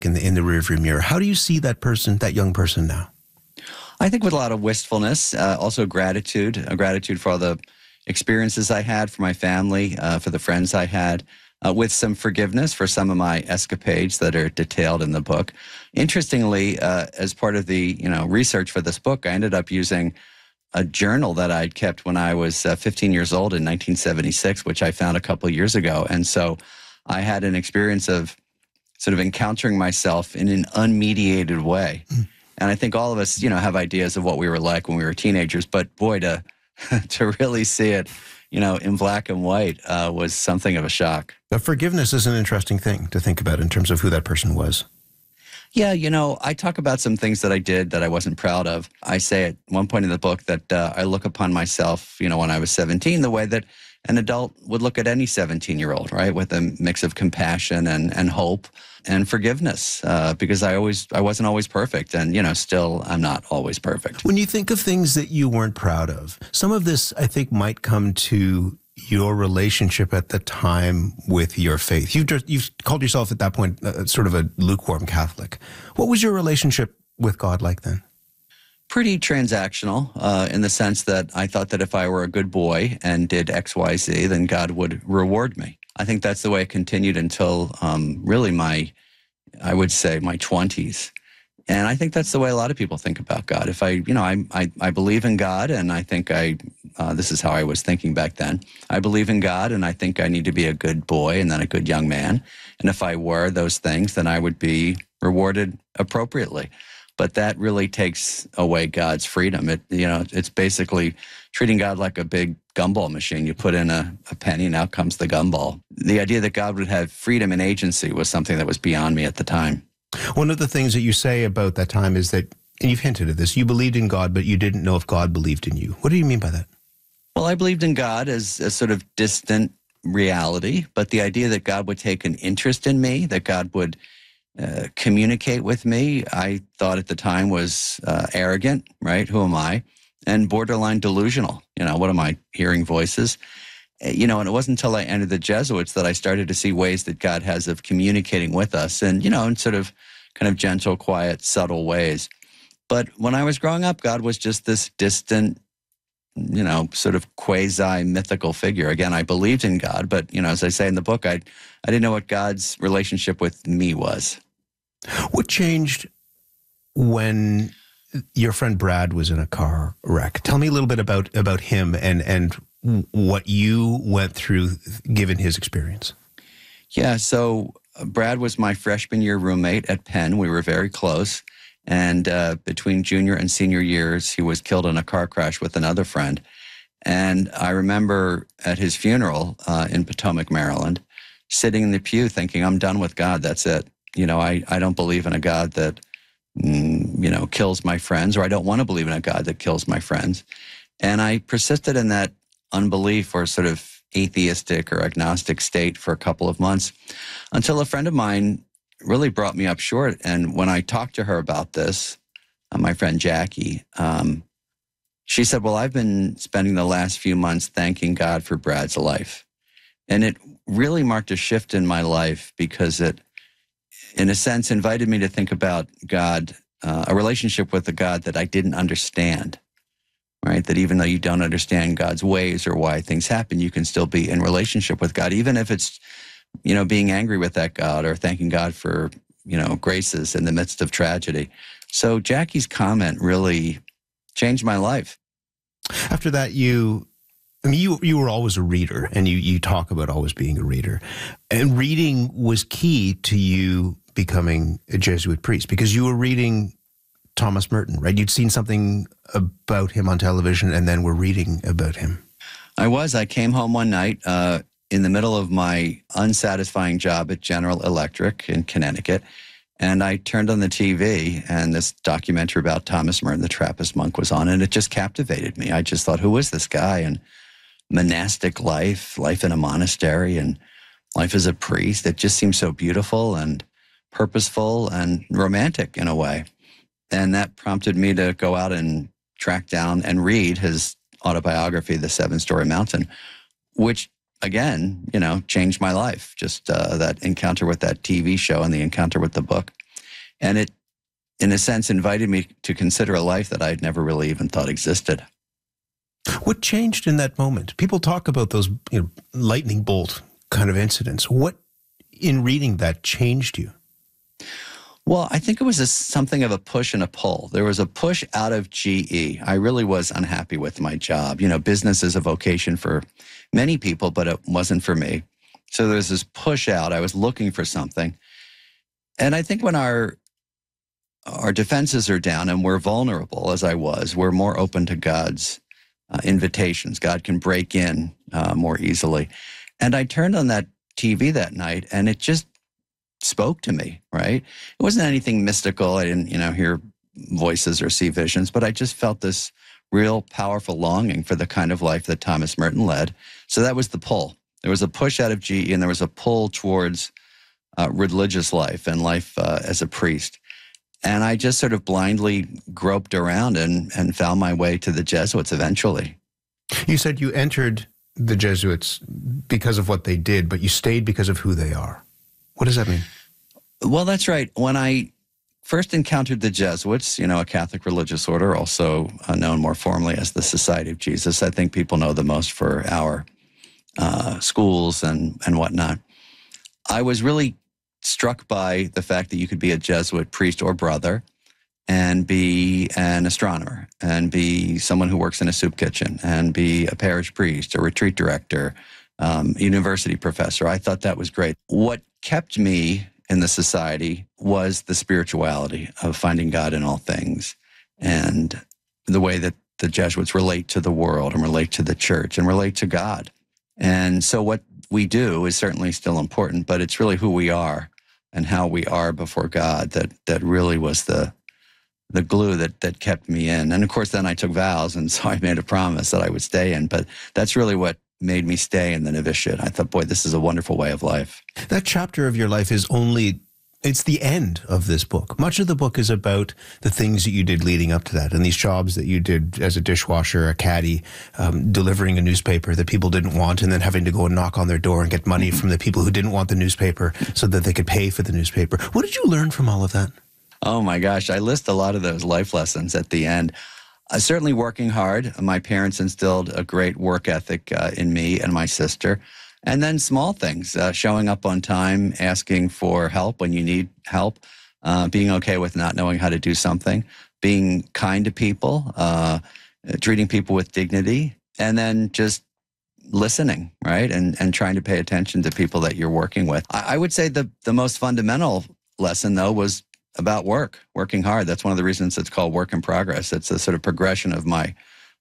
in the rearview mirror. How do you see that person, that young person now? I think with a lot of wistfulness, also gratitude, gratitude for all the experiences I had, for my family, for the friends I had, with some forgiveness for some of my escapades that are detailed in the book. Interestingly, as part of the research for this book, I ended up using a journal that I'd kept when I was 15 years old in 1976, which I found a couple of years ago. And so I had an experience of sort of encountering myself in an unmediated way. And I think all of us, have ideas of what we were like when we were teenagers, but boy, to really see it, in black and white was something of a shock. But forgiveness is an interesting thing to think about in terms of who that person was. Yeah, I talk about some things that I did that I wasn't proud of. I say at one point in the book that I look upon myself, when I was 17, the way that an adult would look at any 17-year-old, right, with a mix of compassion and hope and forgiveness, because I wasn't always perfect, and still I'm not always perfect. When you think of things that you weren't proud of, some of this I think might come to your relationship at the time with your faith. You've called yourself at that point sort of a lukewarm Catholic. What was your relationship with God like then? Pretty transactional, in the sense that I thought that if I were a good boy and did X, Y, Z, then God would reward me. I think that's the way it continued until really I would say my 20s. And I think that's the way a lot of people think about God. If I believe in God, and I think this is how I was thinking back then. I believe in God, and I think I need to be a good boy and then a good young man. And if I were those things, then I would be rewarded appropriately. But that really takes away God's freedom. It's basically treating God like a big gumball machine. You put in a penny, and out comes the gumball. The idea that God would have freedom and agency was something that was beyond me at the time. One of the things that you say about that time is that, and you've hinted at this, you believed in God, but you didn't know if God believed in you. What do you mean by that? Well, I believed in God as a sort of distant reality, but the idea that God would take an interest in me, that God would communicate with me, I thought at the time was arrogant, right? Who am I? And borderline delusional. What am I, hearing voices? And it wasn't until I entered the Jesuits that I started to see ways that God has of communicating with us and, in sort of kind of gentle, quiet, subtle ways. But when I was growing up, God was just this distant, sort of quasi-mythical figure. Again, I believed in God, but, as I say in the book, I didn't know what God's relationship with me was. What changed when your friend Brad was in a car wreck? Tell me a little bit about him and what you went through given his experience. Yeah, so Brad was my freshman year roommate at Penn. We were very close. And between junior and senior years, he was killed in a car crash with another friend. And I remember at his funeral in Potomac, Maryland, sitting in the pew thinking, I'm done with God. That's it. I don't believe in a God that, kills my friends, or I don't want to believe in a God that kills my friends. And I persisted in that unbelief or sort of atheistic or agnostic state for a couple of months until a friend of mine really brought me up short. And when I talked to her about this, my friend Jackie, she said, well, I've been spending the last few months thanking God for Brad's life. And it really marked a shift in my life because it, in a sense, invited me to think about God, a relationship with a God that I didn't understand, right? That even though you don't understand God's ways or why things happen, you can still be in relationship with God, even if it's, being angry with that God or thanking God for, graces in the midst of tragedy. So Jackie's comment really changed my life. After that, you were always a reader, and you talk about always being a reader. And reading was key to you becoming a Jesuit priest because you were reading Thomas Merton, right? You'd seen something about him on television and then were reading about him. I came home one night in the middle of my unsatisfying job at General Electric in Connecticut, and I turned on the TV, and this documentary about Thomas Merton, the Trappist monk, was on, and it just captivated me. I just thought, who is this guy? And monastic life in a monastery, and life as a priest, it just seemed so beautiful and purposeful and romantic in a way. And that prompted me to go out and track down and read his autobiography, The Seven-Storey Mountain, which, again, changed my life. Just that encounter with that TV show and the encounter with the book. And it, in a sense, invited me to consider a life that I'd never really even thought existed. What changed in that moment? People talk about those lightning bolt kind of incidents. What in reading that changed you? Well, I think it was something of a push and a pull. There was a push out of GE. I really was unhappy with my job. Business is a vocation for many people, but it wasn't for me. So there was this push out. I was looking for something. And I think when our defenses are down and we're vulnerable, as I was, we're more open to God's invitations. God can break in more easily. And I turned on that TV that night, and it just spoke to me, right? It wasn't anything mystical. I didn't, hear voices or see visions, but I just felt this real powerful longing for the kind of life that Thomas Merton led. So that was the pull. There was a push out of GE, and there was a pull towards religious life and life as a priest. And I just sort of blindly groped around and found my way to the Jesuits eventually. You said you entered the Jesuits because of what they did, but you stayed because of who they are. What does that mean? Well, that's right. When I first encountered the Jesuits, a Catholic religious order, also known more formally as the Society of Jesus, I think people know the most for our schools and whatnot. I was really struck by the fact that you could be a Jesuit priest or brother and be an astronomer and be someone who works in a soup kitchen and be a parish priest, a retreat director, university professor. I thought that was great. What kept me in the society was the spirituality of finding God in all things and the way that the Jesuits relate to the world and relate to the church and relate to God. And so what we do is certainly still important, but it's really who we are and how we are before God that really was the glue that kept me in. And of course, then I took vows, and so I made a promise that I would stay in. But that's really what made me stay in the novitiate. I thought, boy, this is a wonderful way of life. That chapter of your life is it's the end of this book. Much of the book is about the things that you did leading up to that and these jobs that you did as a dishwasher, a caddy, delivering a newspaper that people didn't want, and then having to go and knock on their door and get money from the people who didn't want the newspaper so that they could pay for the newspaper. What did you learn from all of that? Oh my gosh, I list a lot of those life lessons at the end. Certainly working hard. My parents instilled a great work ethic in me and my sister. And then small things, showing up on time, asking for help when you need help, being okay with not knowing how to do something, being kind to people, treating people with dignity, and then just listening, right? And trying to pay attention to people that you're working with. I would say the most fundamental lesson, though, was about working hard. That's one of the reasons it's called Work in Progress. It's a sort of progression of my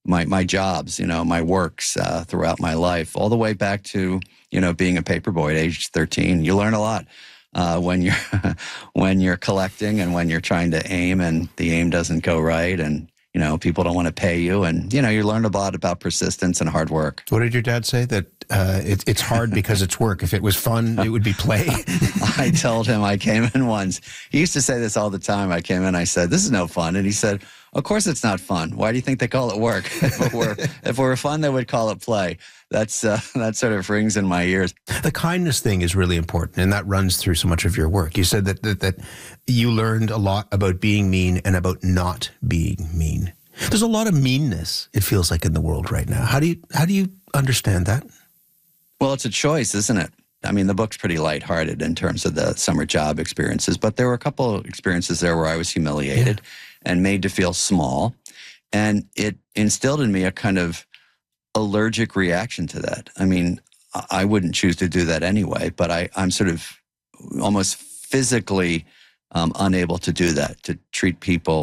jobs, my works throughout my life, all the way back to, being a paperboy at age 13. You learn a lot when you're collecting and when you're trying to aim and the aim doesn't go right and, people don't want to pay you. And, you learn a lot about persistence and hard work. What did your dad say? That it's hard because it's work. If it was fun, it would be play. I told him, I came in once. He used to say this all the time. I came in, I said, this is no fun. And he said, of course it's not fun. Why do you think they call it work? If it were fun, they would call it play. That sort of rings in my ears. The kindness thing is really important, and that runs through so much of your work. You said that you learned a lot about being mean and about not being mean. There's a lot of meanness, it feels like, in the world right now. How do you understand that? Well, it's a choice, isn't it? I mean, the book's pretty lighthearted in terms of the summer job experiences, but there were a couple of experiences there where I was humiliated and made to feel small. And it instilled in me a kind of allergic reaction to that. I mean, I wouldn't choose to do that anyway, but I'm sort of almost physically unable to do that, to treat people,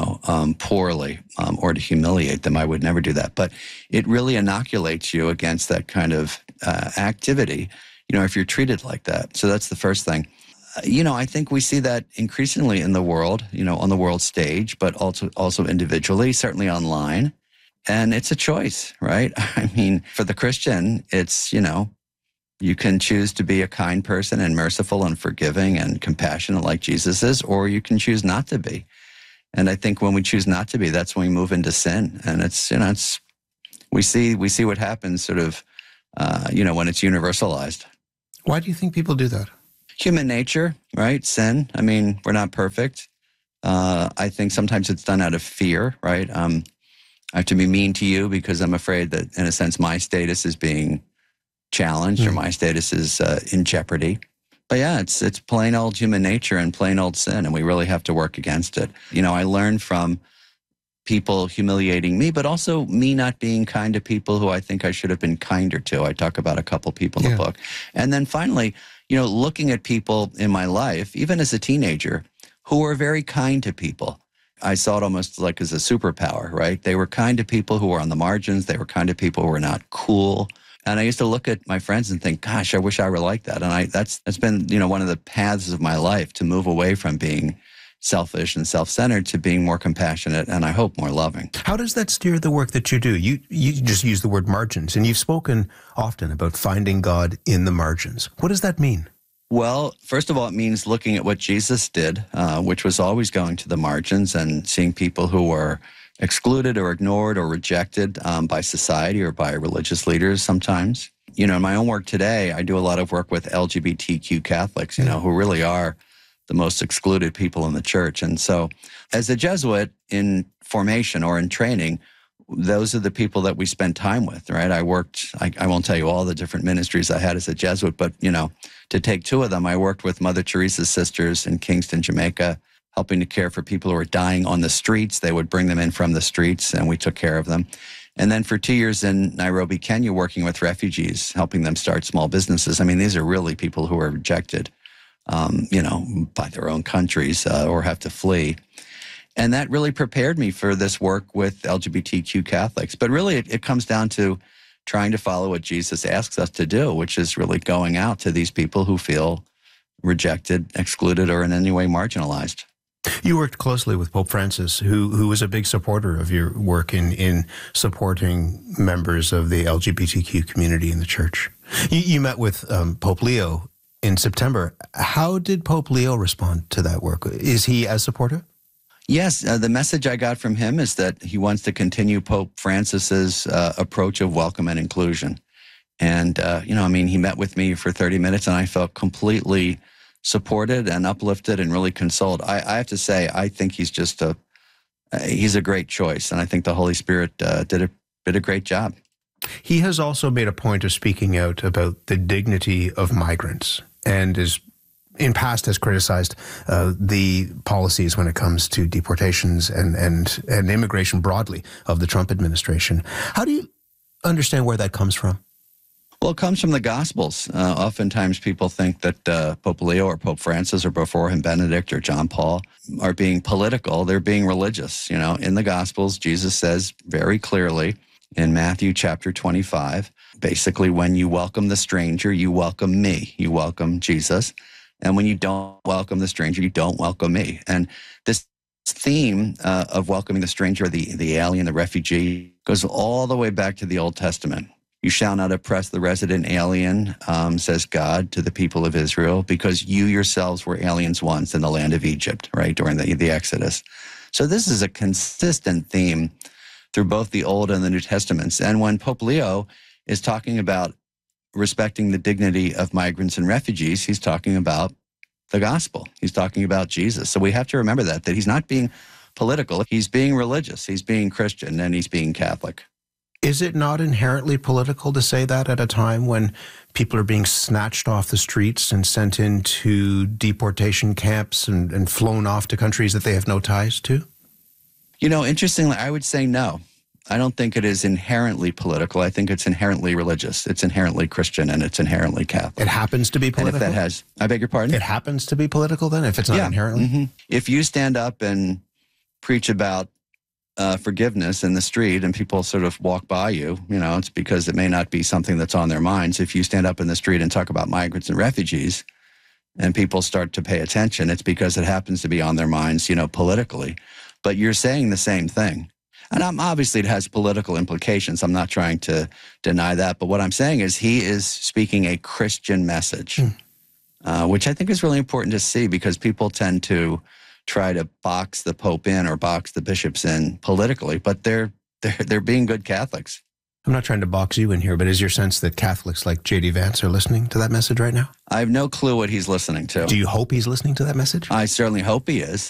poorly or to humiliate them. I would never do that. But it really inoculates you against that kind of activity, if you're treated like that. So that's the first thing. I think we see that increasingly in the world, on the world stage, but also individually, certainly online. And it's a choice, right? I mean, for the Christian, it's, you can choose to be a kind person and merciful and forgiving and compassionate like Jesus is, or you can choose not to be. And I think when we choose not to be, that's when we move into sin. And we see what happens sort of, when it's universalized. Why do you think people do that? Human nature, right? Sin. I mean, we're not perfect. I think sometimes it's done out of fear, right? I have to be mean to you because I'm afraid that, in a sense, my status is being challenged or my status is in jeopardy. But yeah, it's plain old human nature and plain old sin, and we really have to work against it. You know, I learned from people humiliating me, but also me not being kind to people who I think I should have been kinder to. I talk about a couple people in the book. And then finally, you know, looking at people in my life, even as a teenager, who were very kind to people. I saw it almost like as a superpower, right? They were kind to people who were on the margins. They were kind to people who were not cool. And I used to look at my friends and think, gosh, I wish I were like that. And that's been, you know, one of the paths of my life, to move away from being selfish and self-centered to being more compassionate and, I hope, more loving. How does that steer the work that you do? You just use the word margins, and you've spoken often about finding God in the margins. What does that mean? Well, first of all, it means looking at what Jesus did, which was always going to the margins and seeing people who were excluded or ignored or rejected by society or by religious leaders sometimes. You know, in my own work today, I do a lot of work with LGBTQ Catholics, you know, who really are the most excluded people in the church. And so as a Jesuit in formation or in training, those are the people that we spend time with, right? I won't tell you all the different ministries I had as a Jesuit, but, you know, to take two of them, I worked with Mother Teresa's sisters in Kingston, Jamaica, helping to care for people who were dying on the streets. They would bring them in from the streets, and we took care of them. And then for 2 years in Nairobi, Kenya, working with refugees, helping them start small businesses. I mean, these are really people who are rejected, you know, by their own countries or have to flee. And that really prepared me for this work with LGBTQ Catholics. But really, it comes down to trying to follow what Jesus asks us to do, which is really going out to these people who feel rejected, excluded, or in any way marginalized. You worked closely with Pope Francis, who was a big supporter of your work in supporting members of the LGBTQ community in the church. You met with Pope Leo in September. How did Pope Leo respond to that work? Is he as supportive? Yes, the message I got from him is that he wants to continue Pope Francis's approach of welcome and inclusion. And, you know, I mean, he met with me for 30 minutes and I felt completely supported and uplifted and really consoled. I have to say, I think he's just he's a great choice. And I think the Holy Spirit did a great job. He has also made a point of speaking out about the dignity of migrants and in past has criticized the policies when it comes to deportations and immigration broadly of the Trump administration. How do you understand where that comes from? Well, it comes from the Gospels. Oftentimes people think that Pope Leo or Pope Francis or before him Benedict or John Paul are being political. They're being religious. You know, in the Gospels, Jesus says very clearly in Matthew chapter 25, basically, when you welcome the stranger, you welcome me. You welcome Jesus. And when you don't welcome the stranger, you don't welcome me. And this theme of welcoming the stranger, the alien, the refugee, goes all the way back to the Old Testament. You shall not oppress the resident alien, says God to the people of Israel, because you yourselves were aliens once in the land of Egypt, right, during the Exodus. So this is a consistent theme through both the Old and the New Testaments. And when Pope Leo is talking about respecting the dignity of migrants and refugees, he's talking about the gospel. He's talking about Jesus. So we have to remember that he's not being political. He's being religious. He's being Christian, and he's being Catholic. Is it not inherently political to say that at a time when people are being snatched off the streets and sent into deportation camps and flown off to countries that they have no ties to? You know, interestingly, I would say no. I don't think it is inherently political. I think it's inherently religious. It's inherently Christian, and it's inherently Catholic. It happens to be political? And if I beg your pardon? It happens to be political then, if it's not inherently? Mm-hmm. If you stand up and preach about forgiveness in the street and people sort of walk by you, you know, it's because it may not be something that's on their minds. If you stand up in the street and talk about migrants and refugees and people start to pay attention, it's because it happens to be on their minds, you know, politically. But you're saying the same thing. And obviously it has political implications. I'm not trying to deny that. But what I'm saying is he is speaking a Christian message, which I think is really important to see, because people tend to try to box the Pope in or box the bishops in politically, but they're being good Catholics. I'm not trying to box you in here, but is your sense that Catholics like J.D. Vance are listening to that message right now? I have no clue what he's listening to. Do you hope he's listening to that message? I certainly hope he is.